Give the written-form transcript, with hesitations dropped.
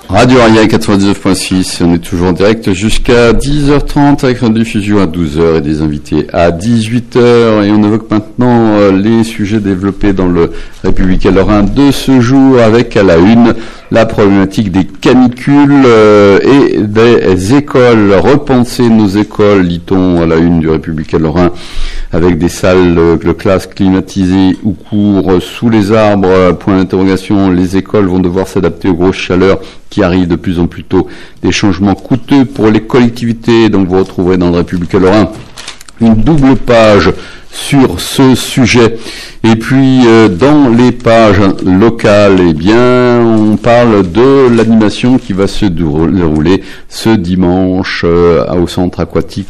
Radio Aria 99.6, on est toujours en direct jusqu'à 10h30 avec une diffusion à 12h et des invités à 18h, et on évoque maintenant les sujets développés dans le Républicain Lorrain de ce jour, avec à la une la problématique des canicules et des écoles. Repenser nos écoles, lit-on à la une du Républicain Lorrain, avec des salles de classe climatisées ou cours sous les arbres. Point d'interrogation, les écoles vont devoir s'adapter aux grosses chaleurs qui arrivent de plus en plus tôt, des changements coûteux pour les collectivités. Donc vous retrouverez dans le Républicain Lorrain une double page sur ce sujet. Et puis dans les pages locales, eh bien, on parle de l'animation qui va se dérouler ce dimanche au centre aquatique